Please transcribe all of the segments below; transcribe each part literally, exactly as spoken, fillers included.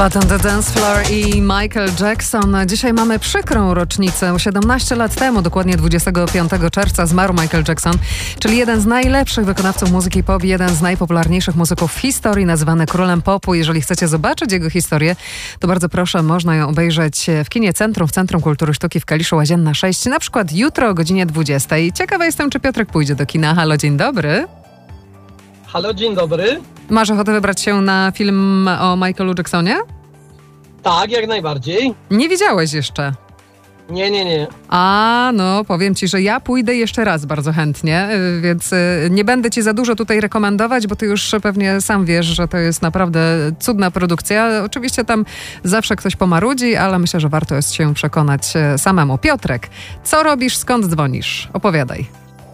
Button the Dance Floor i Michael Jackson. Dzisiaj mamy przykrą rocznicę. siedemnaście lat temu, dokładnie dwudziestego piątego czerwca, zmarł Michael Jackson, czyli jeden z najlepszych wykonawców muzyki pop, jeden z najpopularniejszych muzyków w historii, nazywany królem popu. Jeżeli chcecie zobaczyć jego historię, to bardzo proszę, można ją obejrzeć w kinie Centrum, w Centrum Kultury Sztuki w Kaliszu Łazienna sześć, na przykład jutro o godzinie dwudziestej. Ciekawa jestem, czy Piotrek pójdzie do kina. Halo, dzień dobry. Halo, dzień dobry. Masz ochotę wybrać się na film o Michaelu Jacksonie? Tak, jak najbardziej. Nie widziałeś jeszcze? Nie, nie, nie. A, no powiem ci, że ja pójdę jeszcze raz bardzo chętnie, więc nie będę ci za dużo tutaj rekomendować, bo ty już pewnie sam wiesz, że to jest naprawdę cudna produkcja. Oczywiście tam zawsze ktoś pomarudzi, ale myślę, że warto jest się przekonać samemu. Piotrek, co robisz, skąd dzwonisz? Opowiadaj.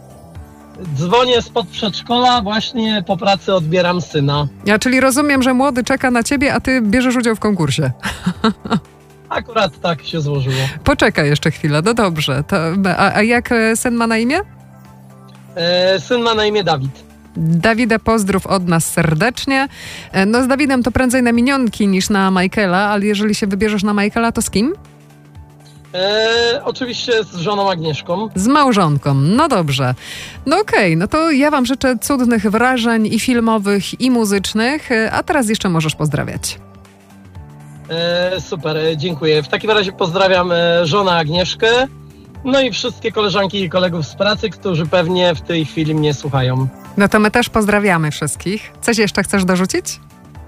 Dzwonię spod przedszkola, właśnie po pracy odbieram syna. Ja, czyli rozumiem, że młody czeka na ciebie, a ty bierzesz udział w konkursie. Akurat tak się złożyło. Poczekaj jeszcze chwilę, no dobrze. To, a, a jak syn ma na imię? E, syn ma na imię Dawid. Dawida, pozdrów od nas serdecznie. No z Dawidem to prędzej na minionki niż na Michaela, ale jeżeli się wybierzesz na Michaela, to z kim? E, oczywiście z żoną Agnieszką. Z małżonką, no dobrze. No okej, okay, no to ja wam życzę cudnych wrażeń i filmowych, i muzycznych, a teraz jeszcze możesz pozdrawiać. E, super, dziękuję. W takim razie pozdrawiam żonę Agnieszkę, no i wszystkie koleżanki i kolegów z pracy, którzy pewnie w tej chwili mnie słuchają. No to my też pozdrawiamy wszystkich. Coś jeszcze chcesz dorzucić?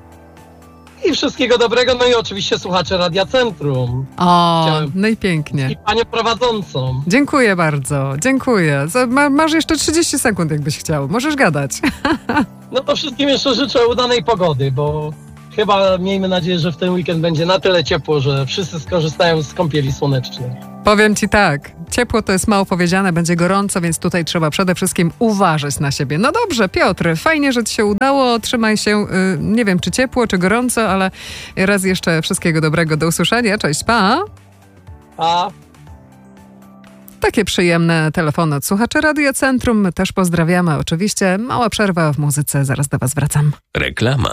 I wszystkiego dobrego, no i oczywiście słuchacze Radia Centrum. O, Chciałem... no i pięknie. I panią prowadzącą. Dziękuję bardzo, dziękuję. Masz jeszcze trzydzieści sekund, jakbyś chciał. Możesz gadać. No to wszystkim jeszcze życzę udanej pogody, bo chyba miejmy nadzieję, że w ten weekend będzie na tyle ciepło, że wszyscy skorzystają z kąpieli słonecznej. Powiem ci tak, ciepło to jest mało powiedziane, będzie gorąco, więc tutaj trzeba przede wszystkim uważać na siebie. No dobrze, Piotr, fajnie, że ci się udało, trzymaj się, yy, nie wiem czy ciepło, czy gorąco, ale raz jeszcze wszystkiego dobrego, do usłyszenia, cześć, pa! Pa! Takie przyjemne telefony od słuchaczy Radia Centrum, my też pozdrawiamy oczywiście. Mała przerwa w muzyce, zaraz do was wracam. Reklama.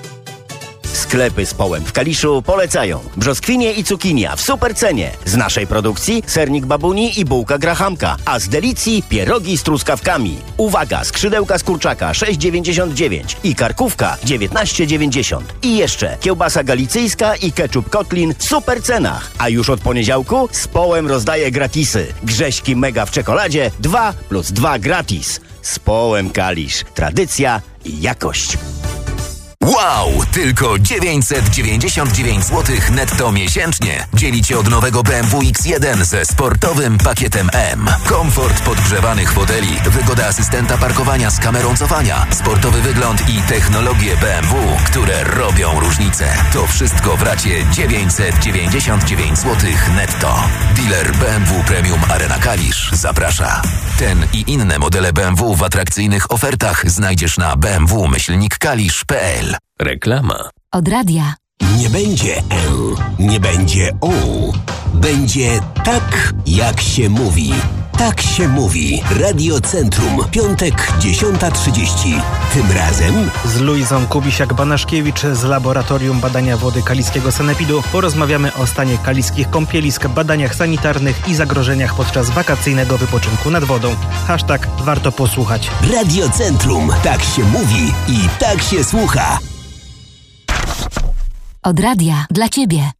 Sklepy z połem w Kaliszu polecają brzoskwinie i cukinia w super cenie. Z naszej produkcji sernik babuni i bułka grahamka, a z Delicji pierogi z truskawkami. Uwaga, skrzydełka z kurczaka sześć dziewięćdziesiąt dziewięć i karkówka dziewiętnaście dziewięćdziesiąt. I jeszcze kiełbasa galicyjska i ketchup Kotlin w super cenach. A już od poniedziałku z połem rozdaje gratisy. Grześki mega w czekoladzie dwa plus dwa gratis. Z połem Kalisz. Tradycja i jakość. Wow! Tylko dziewięćset dziewięćdziesiąt dziewięć złotych netto miesięcznie. Dzielicie od nowego B M W X jeden ze sportowym pakietem M. Komfort podgrzewanych foteli, wygoda asystenta parkowania z kamerą cofania, sportowy wygląd i technologie B M W, które robią różnicę. To wszystko w racie dziewięćset dziewięćdziesiąt dziewięć złotych netto. Dealer B M W Premium Arena Kalisz zaprasza. Ten i inne modele B M W w atrakcyjnych ofertach znajdziesz na b m w myślnik kalisz kropka p l. Reklama. Od radia. Nie będzie L, nie będzie O. Będzie tak, jak się mówi. Tak się mówi. Radio Centrum. Piątek, dziesiąta trzydzieści. Tym razem z Luizą Kubisiak-Banaszkiewicz z Laboratorium Badania Wody Kaliskiego Sanepidu porozmawiamy o stanie kaliskich kąpielisk, badaniach sanitarnych i zagrożeniach podczas wakacyjnego wypoczynku nad wodą. Hashtag warto posłuchać. Radio Centrum. Tak się mówi i tak się słucha. Od radia dla ciebie.